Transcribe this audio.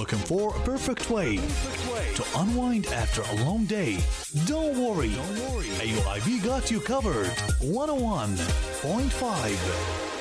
Looking for a perfect way to unwind after a long day? Don't worry. AUIV got you covered. 101.5.